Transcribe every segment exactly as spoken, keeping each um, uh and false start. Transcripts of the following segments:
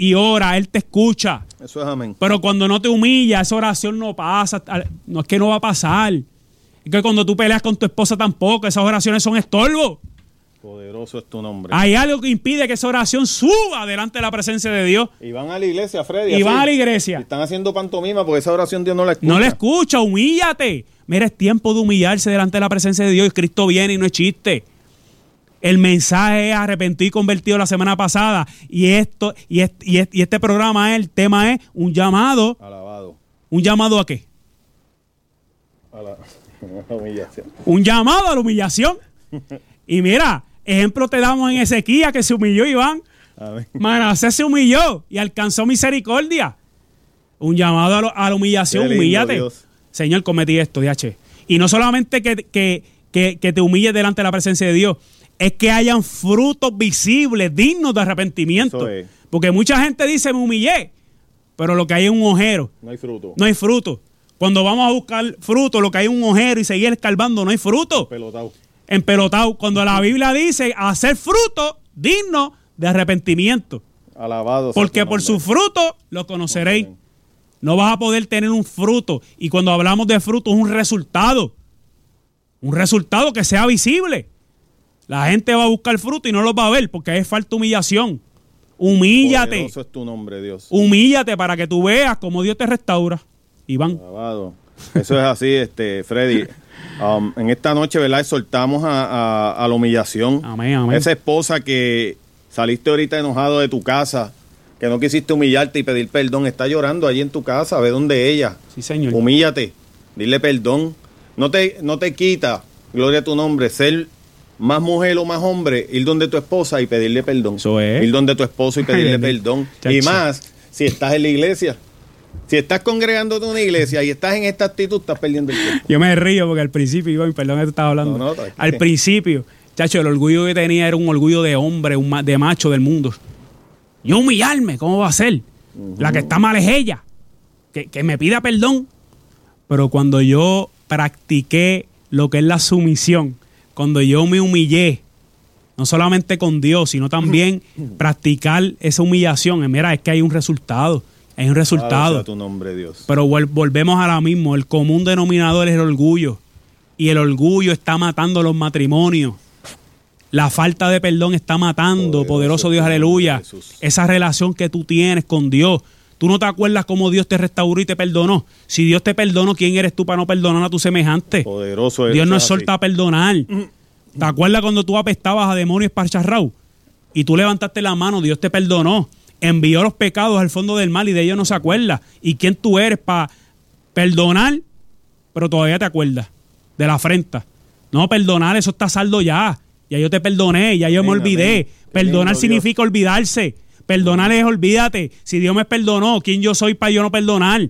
y ora, Él te escucha. Eso es amén. Pero cuando no te humilla, esa oración no pasa. No es que no va a pasar. Es que cuando tú peleas con tu esposa tampoco, esas oraciones son estorbo. Poderoso es tu nombre. Hay algo que impide que esa oración suba delante de la presencia de Dios. Y van a la iglesia, Freddy. Y así. van a la iglesia. Y están haciendo pantomima porque esa oración Dios no la escucha. No la escucha, humíllate. Mira, es tiempo de humillarse delante de la presencia de Dios. Y Cristo viene y no es chiste. El mensaje es arrepentido y convertido la semana pasada. Y esto, y este, y este, y este programa, el tema es un llamado. Alabado. ¿Un llamado a qué? A la, a la humillación. Un llamado a la humillación. Y mira, ejemplo te damos en Ezequías, que se humilló Iván. Amén. Manasés se humilló y alcanzó misericordia. Un llamado a, lo, a la humillación, Qué lindo, humíllate. Dios. Señor, cometí esto, D H. Y no solamente que, que, que, que te humilles delante de la presencia de Dios, es que hayan frutos visibles, dignos de arrepentimiento. Eso es. Porque mucha gente dice, me humillé, pero lo que hay es un ojero. No hay fruto. No hay fruto. Cuando vamos a buscar fruto, lo que hay es un ojero y seguir escarbando, no hay fruto. Pelotado. Empelotado. Cuando la Biblia dice hacer fruto digno de arrepentimiento. Alabado. Porque por su fruto lo conoceréis. No vas a poder tener un fruto. Y cuando hablamos de fruto es un resultado. Un resultado que sea visible. La gente va a buscar fruto y no los va a ver porque es falta de humillación. Humíllate. Poderoso es tu nombre, Dios. Humíllate para que tú veas cómo Dios te restaura. Iván. Alabado. Eso es así, este, Freddy. Um, en esta noche, ¿verdad? Exhortamos a, a, a la humillación. Amén, amén. Esa esposa que saliste ahorita enojado de tu casa, que no quisiste humillarte y pedir perdón, está llorando allí en tu casa, ve donde ella. Sí, Señor. Humíllate, dile perdón. No te, no te quita, gloria a tu nombre, ser más mujer o más hombre, ir donde tu esposa y pedirle perdón. Eso es. Ir donde tu esposo y pedirle Ay, perdón. chacho. Y más, si estás en la iglesia. Si estás congregándote en una iglesia y estás en esta actitud, estás perdiendo el tiempo. Yo me río porque al principio, Iván, perdón que te estaba hablando. No, no, tranquilo. Al principio, chacho, el orgullo que tenía era un orgullo de hombre, un ma- de macho del mundo. Yo humillarme, ¿cómo va a ser? Uh-huh. La que está mal es ella. Que, que me pida perdón. Pero cuando yo practiqué lo que es la sumisión, cuando yo me humillé, no solamente con Dios, sino también practicar esa humillación, mira, es que hay un resultado. Hay un resultado. A tu nombre, Dios. Pero vol- volvemos a lo mismo. El común denominador es el orgullo. Y el orgullo está matando los matrimonios. La falta de perdón está matando, poderoso, poderoso Dios, aleluya. Jesús. Esa relación que tú tienes con Dios. Tú no te acuerdas cómo Dios te restauró y te perdonó. Si Dios te perdonó, ¿quién eres tú para no perdonar a tu semejante? Poderoso es. Dios no exhorta a perdonar. ¿Te acuerdas cuando tú apestabas a demonios esparcharrados? Y tú levantaste la mano, Dios te perdonó. Envió los pecados al fondo del mal y de ellos no se acuerda. ¿Y quién tú eres para perdonar? Pero todavía te acuerdas de la afrenta. No, perdonar, eso está saldo ya. Ya yo te perdoné, ya yo amén, me olvidé. Amén. Perdonar lindo, significa Dios. Olvidarse. Perdonar es olvídate. Si Dios me perdonó, ¿quién yo soy para yo no perdonar?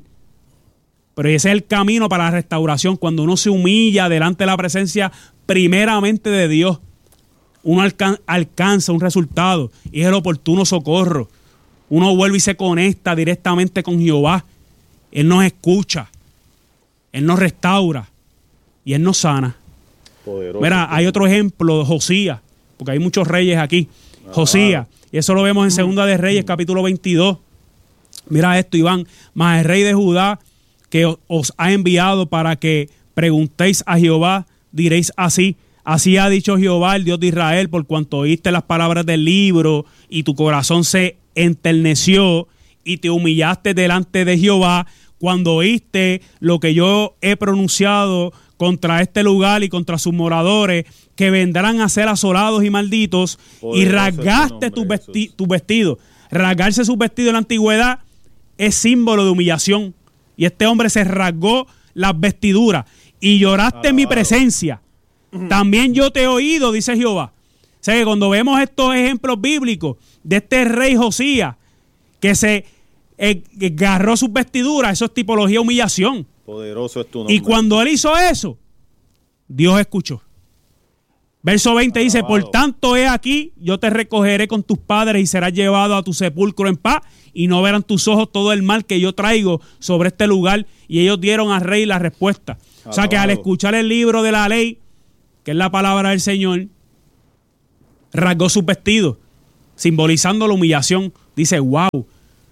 Pero ese es el camino para la restauración. Cuando uno se humilla delante de la presencia primeramente de Dios, uno alcan- alcanza un resultado y es el oportuno socorro. Uno vuelve y se conecta directamente con Jehová. Él nos escucha. Él nos restaura. Y Él nos sana. Poderoso. Mira, hay otro ejemplo, Josías. Porque hay muchos reyes aquí. Ah. Josías. Y eso lo vemos en Segunda de Reyes, capítulo veintidós. Mira esto, Iván. Mas el rey de Judá, que os ha enviado para que preguntéis a Jehová, diréis así. Así ha dicho Jehová, el Dios de Israel, por cuanto oíste las palabras del libro y tu corazón se enterneció y te humillaste delante de Jehová cuando oíste lo que yo he pronunciado contra este lugar y contra sus moradores, que vendrán a ser asolados y malditos, poderoso, y rasgaste tus vesti tu vestidos. Rasgarse sus vestidos en la antigüedad es símbolo de humillación. Y este hombre se rasgó las vestiduras y lloraste Alabado. En mi presencia. También yo te he oído, dice Jehová. O sea que cuando vemos estos ejemplos bíblicos de este rey Josías que se eh, agarró sus vestiduras, eso es tipología de humillación. Poderoso es tu nombre. Y cuando él hizo eso, Dios escuchó. Verso veinte Alabado. Dice, por tanto he aquí, yo te recogeré con tus padres y serás llevado a tu sepulcro en paz y no verán tus ojos todo el mal que yo traigo sobre este lugar. Y ellos dieron al rey la respuesta. Alabado. O sea que al escuchar el libro de la ley, que es la palabra del Señor, rasgó sus vestidos, simbolizando la humillación. Dice, wow,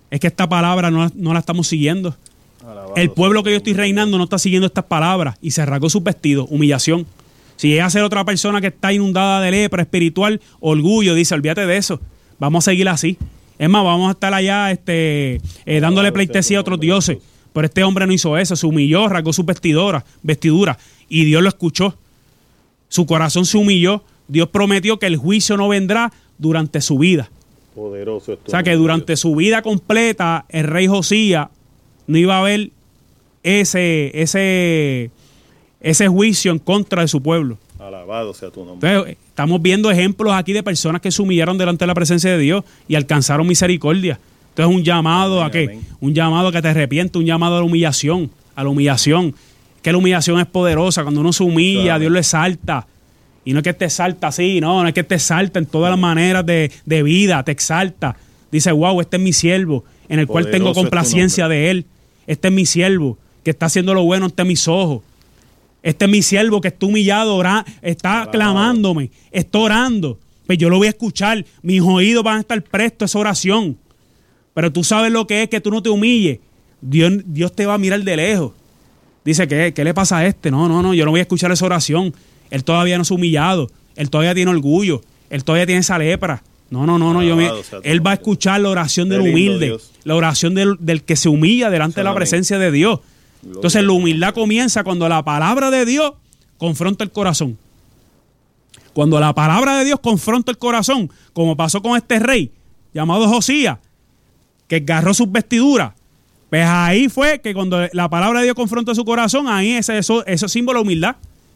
Es que esta palabra no, no la estamos siguiendo. Alabado El pueblo que yo sea estoy tu nombre. reinando no está siguiendo estas palabras y se rasgó sus vestidos, humillación. Si llega a ser otra persona que está inundada de lepra espiritual, orgullo, dice, olvídate de eso. Vamos a seguir así. Es más, vamos a estar allá este, eh, dándole pleitesía a otros dioses. Pero este hombre no hizo eso, se humilló, rasgó sus vestiduras, vestiduras y Dios lo escuchó. Su corazón se humilló. Dios prometió que el juicio no vendrá durante su vida. Poderoso es tu O sea que nombre, durante Dios. su vida completa, el rey Josías no iba a haber ese, ese, ese juicio en contra de su pueblo. Alabado sea tu nombre. Entonces, estamos viendo ejemplos aquí de personas que se humillaron delante de la presencia de Dios y alcanzaron misericordia. Entonces, un llamado Amén, a qué? amén. Un llamado a que te arrepientes, un llamado a la humillación, a la humillación. Que la humillación es poderosa. Cuando uno se humilla, Amén. Dios lo exalta. Y no es que te exalta así, no, no es que te exalta en todas las maneras de, de vida, te exalta. Dice, wow, este es mi siervo, en el cual Poderoso tengo es tu complacencia nombre. de él. Este es mi siervo, que está haciendo lo bueno ante mis ojos. Este es mi siervo que está humillado, ora- está Alabado. clamándome, está orando. Pues yo lo voy a escuchar, mis oídos van a estar prestos a esa oración. Pero tú sabes lo que es que tú no te humilles. Dios, Dios te va a mirar de lejos. Dice, ¿qué, ¿qué le pasa a este? No, no, no, yo no voy a escuchar esa oración. Él todavía no se ha humillado. Él todavía tiene orgullo. Él todavía tiene esa lepra. No, no, no, no. Yo me- Alabado sea tu él va a nombre. escuchar la oración Qué del lindo, humilde, Dios. la oración del, del que se humilla delante de la Amén. presencia de Dios. Gloria Entonces a la Dios. humildad comienza cuando la palabra de Dios confronta el corazón. Cuando la palabra de Dios confronta el corazón, como pasó con este rey llamado Josías, que agarró sus vestiduras, pues ahí fue que cuando la palabra de Dios confronta su corazón, ahí ese, eso, eso es símbolo de humildad.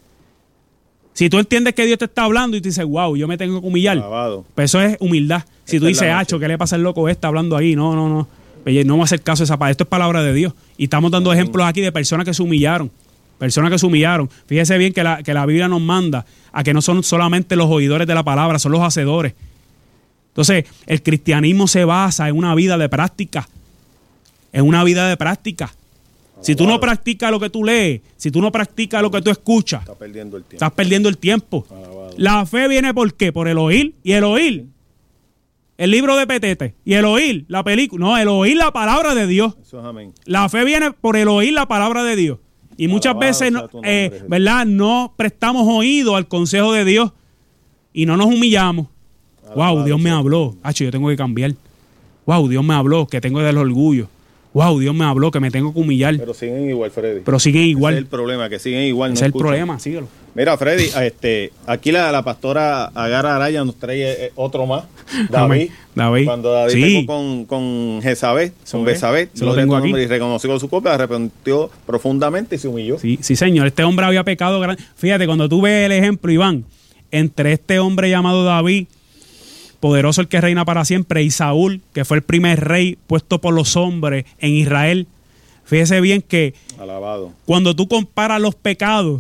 Si tú entiendes que Dios te está hablando y tú dices, wow, yo me tengo que humillar, Alabado. pues eso es humildad. Si Esta tú es dices, la noche. Hacho, ¿qué le pasa al loco este hablando ahí? No, no, no. Oye, no vamos a hacer caso a esa palabra. Esto es palabra de Dios. Y estamos dando Amén. ejemplos aquí de personas que se humillaron. Personas que se humillaron. Fíjese bien que la, que la Biblia nos manda a que no son solamente los oidores de la palabra, son los hacedores. Entonces, el cristianismo se basa en una vida de práctica. En una vida de práctica. Si tú no Alabado. practicas lo que tú lees, si tú no practicas lo que tú escuchas, Está perdiendo el tiempo. estás perdiendo el tiempo. Alabado. La fe viene por qué? Por el oír. Y el oír, el libro de Petete. Y el oír, la película. No, el oír la palabra de Dios. Eso es amén. La fe viene por el oír la palabra de Dios. Y muchas Alabado veces, sea no- tu nombre, eh, Jesús. ¿verdad? No prestamos oído al consejo de Dios y no nos humillamos. Alabado Wow, Dios me sea tu habló. nombre. Hacho, yo tengo que cambiar. Wow, Dios me habló, que tengo del orgullo. Wow, Dios me habló, que me tengo que humillar. Pero siguen igual, Freddy. Pero siguen Ese igual. es el problema, que siguen igual. Ese no es el escuchan. problema, síguelo. Mira, Freddy, este, aquí la, la pastora Agar Araya nos trae eh, otro más. David. David. Cuando David Sí. pegó con, con Jezabel, Eso con es. Besabel, Se lo gloria a tengo tu aquí. nombre, y reconoció con su culpa, arrepintió profundamente y se humilló. Sí, sí, señor. Este hombre había pecado gran- Fíjate, cuando tú ves el ejemplo, Iván, entre este hombre llamado David, poderoso el que reina para siempre, y Saúl, que fue el primer rey puesto por los hombres en Israel. Fíjese bien que Alabado. cuando tú comparas los pecados,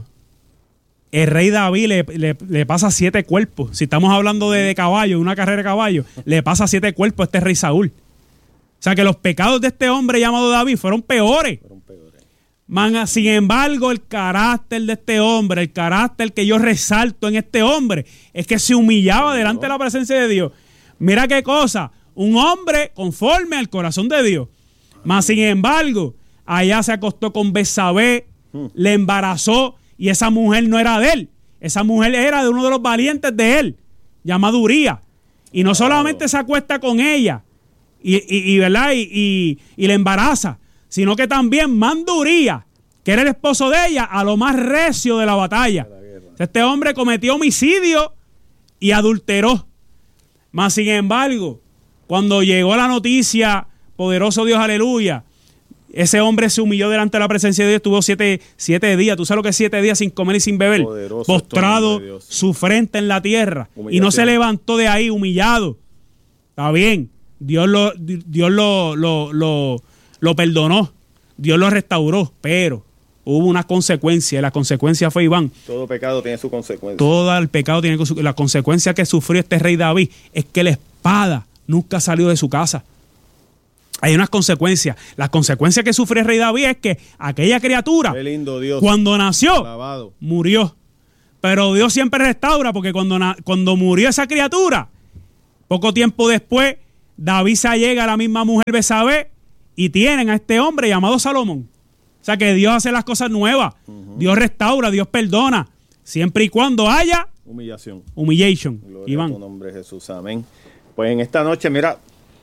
el rey David le, le- le pasa siete cuerpos. Si estamos hablando de, de caballo, de una carrera de caballo, le pasa siete cuerpos a este rey Saúl. O sea que los pecados de este hombre llamado David fueron peores. Fueron peores. Man, sin embargo, el carácter de este hombre, el carácter que yo resalto en este hombre, es que se humillaba delante de la presencia de Dios. Mira qué cosa, un hombre conforme al corazón de Dios. Mas, sin embargo, allá se acostó con Betsabé, le embarazó, y esa mujer no era de él. Esa mujer era de uno de los valientes de él, llamado Uría. Y no solamente se acuesta con ella, y, y, y, ¿verdad? Y, y, y le embaraza, sino que también manda a Uría, que era el esposo de ella, a lo más recio de la batalla. Este hombre cometió homicidio y adulteró. Mas, sin embargo, cuando llegó la noticia, poderoso Dios, aleluya, ese hombre se humilló delante de la presencia de Dios, estuvo siete, siete días, tú sabes lo que es siete días sin comer y sin beber, Poderoso es tu postrado nombre, Dios. su frente en la tierra, y no Humillación. se levantó de ahí humillado. Está bien, Dios lo, Dios lo, lo, lo, lo perdonó, Dios lo restauró, pero hubo una consecuencia, y la consecuencia fue, Iván, Todo pecado tiene su consecuencia. todo el pecado tiene que su- la consecuencia que sufrió este rey David es que la espada nunca salió de su casa. Hay unas consecuencias. La consecuencia que sufrió el rey David es que aquella criatura, Qué lindo Dios. cuando nació, Alabado. murió. Pero Dios siempre restaura, porque cuando, na- cuando murió esa criatura, poco tiempo después David se llega a la misma mujer Betsabé y tienen a este hombre llamado Salomón. O sea que Dios hace las cosas nuevas. Uh-huh. Dios restaura, Dios perdona. Siempre y cuando haya humillación. Humillation. Gloria Iván. A tu nombre, Jesús. Amén. Pues en esta noche, mira,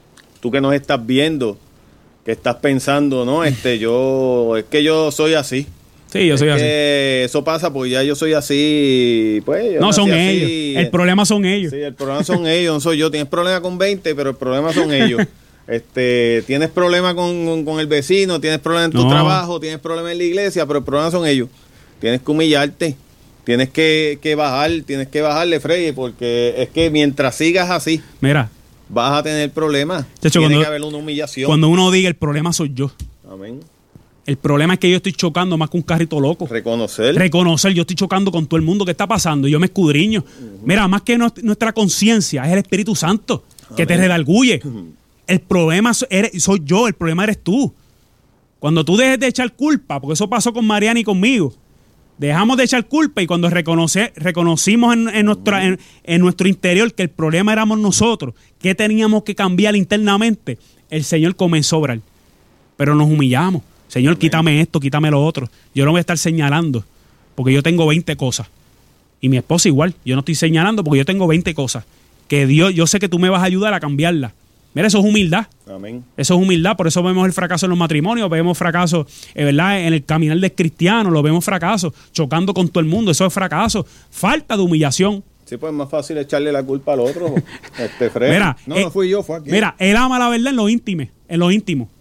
tú que nos estás viendo, que estás pensando, no, este, yo, es que yo soy así. Sí, yo soy es así. Que eso pasa, pues ya yo soy así, pues yo no, son así. ellos. El problema son ellos. Sí, el problema son ellos, no soy yo. Tienes problema con veinte, pero el problema son ellos. Este, tienes problema con, con, con el vecino, tienes problema en tu no. trabajo, tienes problema en la iglesia, pero el problema son ellos. Tienes que humillarte, tienes que, que bajar, tienes que bajarle, Freddy, porque es que mientras sigas así, mira, vas a tener problemas. Chacho, Tiene cuando, que haber una humillación. Cuando uno diga el problema soy yo. Amén. El problema es que yo estoy chocando más que un carrito loco. Reconocer. Reconocer, yo estoy chocando con todo el mundo que está pasando y yo me escudriño. Uh-huh. Mira, más que no, nuestra conciencia, es el Espíritu Santo. Amén. Que te redarguye. Uh-huh. El problema eres, soy yo, el problema eres tú. Cuando tú dejes de echar culpa, porque eso pasó con Mariana y conmigo, dejamos de echar culpa y cuando reconoce, reconocimos en, en, nuestra, en, en nuestro interior que el problema éramos nosotros, que teníamos que cambiar internamente, el Señor comenzó a obrar. Pero nos humillamos. Señor, amén. Quítame esto, quítame lo otro. Yo no voy a estar señalando porque yo tengo veinte cosas. Y mi esposa igual. Yo no estoy señalando porque yo tengo veinte cosas. Que Dios, yo sé que tú me vas a ayudar a cambiarlas. Mira, eso es humildad. Amén. Eso es humildad. Por eso vemos el fracaso en los matrimonios, vemos fracaso, eh, ¿verdad? En el caminar del cristiano, lo vemos fracaso, chocando con todo el mundo. Eso es fracaso. Falta de humillación. Sí, pues es más fácil echarle la culpa al otro. este Fred. Mira, no, eh, no fui yo, fue aquí. Mira, él ama la verdad en lo íntimo. En lo íntimo.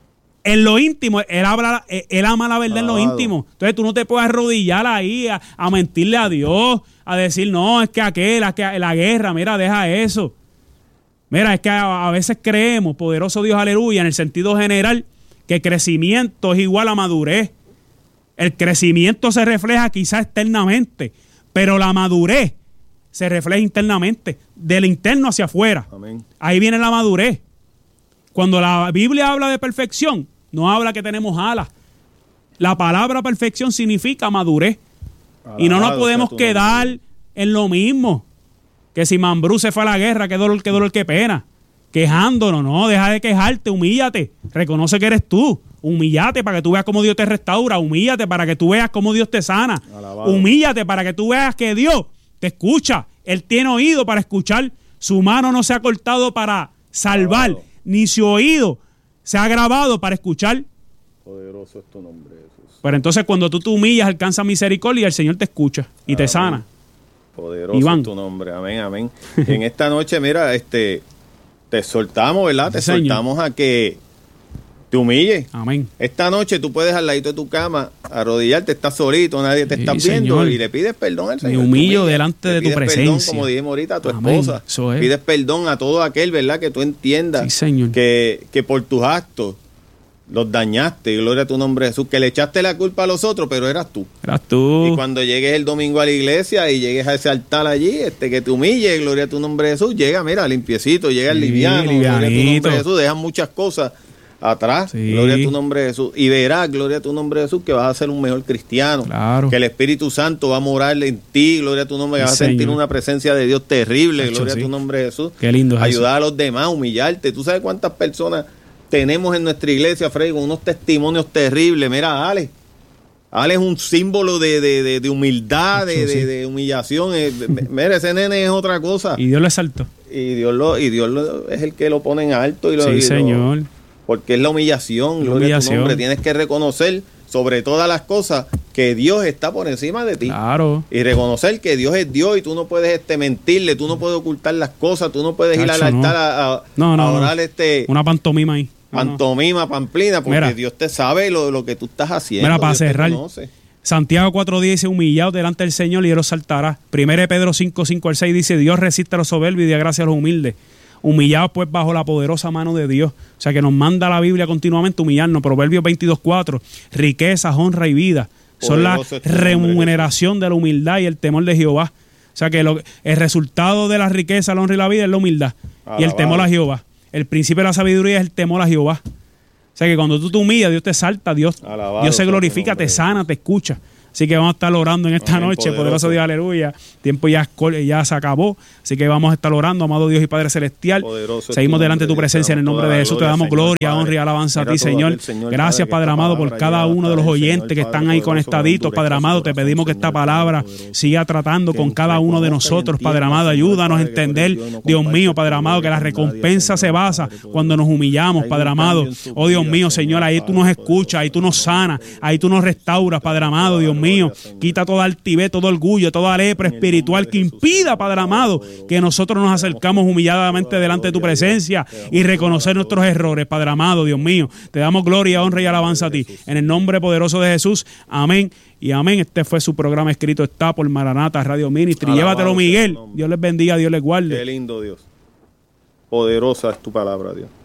En lo íntimo, él, habla, él ama la verdad Alabado. En lo íntimo. Entonces tú no te puedes arrodillar ahí a, a mentirle a Dios, a decir, no, es que aquel, es que la guerra, mira, deja eso. Mira, es que a, a veces creemos, poderoso Dios, aleluya, en el sentido general, que crecimiento es igual a madurez. El crecimiento se refleja quizás externamente, pero la madurez se refleja internamente, del interno hacia afuera. Amén. Ahí viene la madurez. Cuando la Biblia habla de perfección, no habla que tenemos alas. La palabra perfección significa madurez. Alabado, y no nos podemos quedar nombre. En lo mismo. Que si Mambrú se fue a la guerra, qué dolor, qué dolor, qué pena. Quejándonos, no, deja de quejarte, humíllate. Reconoce que eres tú. Humíllate para que tú veas cómo Dios te restaura. Humíllate para que tú veas cómo Dios te sana. Alabado. Humíllate para que tú veas que Dios te escucha. Él tiene oído para escuchar. Su mano no se ha cortado para salvar. Alabado. Ni su oído se ha grabado para escuchar. Poderoso es tu nombre, Jesús. Pero entonces cuando tú te humillas, alcanza misericordia y el Señor te escucha y amén. Te sana. Poderoso Iván. Es tu nombre, amén, amén. En esta noche, mira, este, te soltamos, ¿verdad? Te Señor. Soltamos a que te humilles. Amén. Esta noche tú puedes al ladito de tu cama arrodillarte, estás solito, nadie te sí, está viendo Señor. Y le pides perdón al Señor. Me humillo delante de tu presencia. Perdón, como dijimos ahorita, a tu amén. Esposa. Eso es. Pides perdón a todo aquel, ¿verdad? Que tú entiendas sí, Señor. Que, que por tus actos los dañaste, gloria a tu nombre Jesús, que le echaste la culpa a los otros, pero eras tú. Eras tú. Y cuando llegues el domingo a la iglesia y llegues a ese altar allí, este que te humille, gloria a tu nombre Jesús, llega, mira, limpiecito, llega sí, liviano, gloria a tu nombre Jesús, dejan muchas cosas atrás, sí. Gloria a tu nombre Jesús, y verás, gloria a tu nombre Jesús, que vas a ser un mejor cristiano, claro. Que el Espíritu Santo va a morar en ti, gloria a tu nombre, sí, vas a sentir Señor. Una presencia de Dios terrible, Hecho, gloria sí. A tu nombre Jesús. Qué lindo es ayudar eso. A los demás, humillarte. ¿Tú sabes cuántas personas tenemos en nuestra iglesia, Freddy, con unos testimonios terribles? Mira, Ale, Ale es un símbolo de, de, de, de humildad, de, sí. de, de humillación. Mira, ese nene es otra cosa. Y Dios lo exaltó. Y Dios lo, y Dios lo, es el que lo pone en alto. Y lo, sí, y Señor. Lo, porque es la humillación, la gloria humillación. A tu nombre. Tienes que reconocer, sobre todas las cosas, que Dios está por encima de ti. Claro. Y reconocer que Dios es Dios y tú no puedes este, mentirle, tú no puedes ocultar las cosas, tú no puedes Cacho, ir al altar no. a, a, no, no, a orar no. este... Una pantomima ahí. Pantomima, no. Pamplina, porque Mira. Dios te sabe lo, lo que tú estás haciendo. Mira, para Dios cerrar, Santiago cuatro diez dice, humillados delante del Señor y Él os saltará. Primero de Pedro cinco, cinco al seis dice, Dios resiste a los soberbios y da gracia a los humildes. Humillados pues bajo la poderosa mano de Dios. O sea que nos manda la Biblia continuamente humillarnos. Proverbios veintidós cuatro, riquezas, honra y vida. Son la remuneración de la humildad y el temor de Jehová. O sea que lo, el resultado de la riqueza, la honra y la vida es la humildad. Alabado. Y el temor a Jehová. El principio de la sabiduría es el temor a Jehová. O sea que cuando tú te humillas, Dios te salta, Dios, Dios se glorifica, te sana, te escucha. Así que vamos a estar orando en esta Amén, noche, poderoso. poderoso Dios, aleluya. Tiempo ya, ya se acabó, así que vamos a estar orando, amado Dios y Padre Celestial. Poderoso es Seguimos tu delante de tu nombre, presencia en el nombre toda de la Jesús. Te gloria, damos Señor, gloria, Padre. honra y alabanza a Mira ti, todo Señor. aquel, Señor, Gracias, Padre, Padre que esta amado, por palabra cada llegue uno de los hasta él, oyentes Señor, que Padre están ahí poderoso, conectaditos, que Padre amado. Te endurezca su pedimos que corazón, esta Señor, palabra Padre poderoso. siga tratando Que con cada uno de reconozca y nosotros, Padre entienda, amado. Señor, Ayúdanos a Padre, que tú eres entender, Dios, no Dios compartes mío, tu Padre amado, que la gloria con nadie, recompensa se Señor, basa Padre poderoso. cuando nos humillamos, Hay Padre un amado. cambio en su Oh Dios vida, mío, Señor, Señor, ahí tú Padre nos poderoso. escuchas, ahí tú nos sanas, ahí tú nos restauras, Padre amado, Dios mío. Quita toda altivez, todo orgullo, toda lepra espiritual que impida, Padre amado, que nosotros nos acercamos humilladamente delante de tu presencia y reconocer nuestros errores, Padre amado, Dios mío. Te damos gloria, honra y alabanza a ti. En el nombre poderoso de Jesús, amén y amén. Este fue su programa Escrito Está por Maranata Radio Ministry. Alabado Llévatelo, sea Miguel. tu nombre. Dios les bendiga, Dios les guarde. Qué lindo, Dios. Poderosa es tu palabra, Dios.